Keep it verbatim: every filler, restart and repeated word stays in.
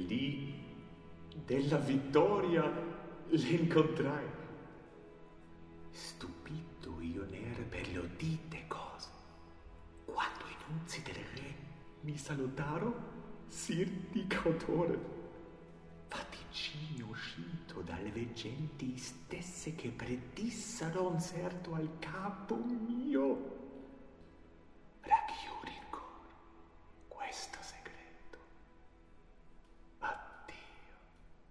dì della vittoria l'incontrai. Stupito io n'era per le udite cose, quando i nunzi del re mi salutarono, sir di cautore. Vaticino uscito dalle veggenti stesse che predissero un certo al capo mio.